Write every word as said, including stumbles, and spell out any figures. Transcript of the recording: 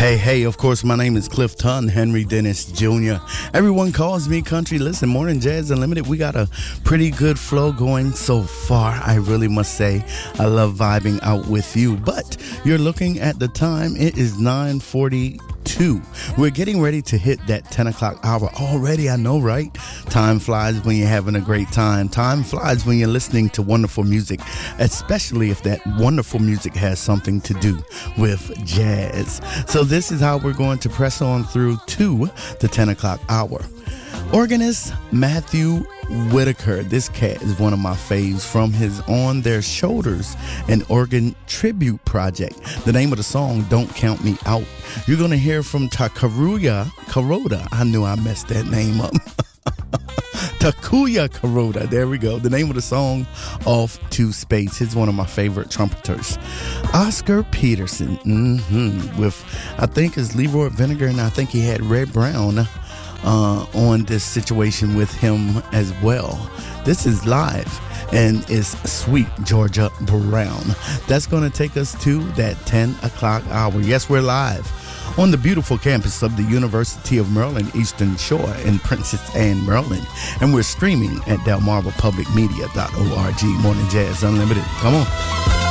Hey, hey, of course, my name is Cliff Tunn, Henry Dennis Junior Everyone calls me Country. Listen, Morning Jazz Unlimited, we got a pretty good flow going so far. I really must say, I love vibing out with you. But you're looking at the time, it is nine forty-two. We're getting ready to hit that ten o'clock hour already, I know, right? Time flies when you're having a great time. Time flies when you're listening to wonderful music, especially if that wonderful music has something to do with jazz. So this is how we're going to press on through to the ten o'clock hour. Organist Matthew Whitaker. This cat is one of my faves from his On Their Shoulders, an organ tribute project. The name of the song, Don't Count Me Out. You're going to hear from Takuya Kuroda. I knew I messed that name up. Takuya Kuroda. There we go. The name of the song, Off to Space. He's one of my favorite trumpeters. Oscar Peterson. Mm-hmm. With, I think, is Leroy Vinegar, and I think he had Red Brown Uh, on this situation with him as well. This is live and it's Sweet Georgia Brown. That's going to take us to that ten o'clock hour. Yes, we're live on the beautiful campus of the University of Maryland Eastern Shore in Princess Anne, Maryland. And we're streaming at delmarva public media dot org. Morning Jazz Unlimited. Come on.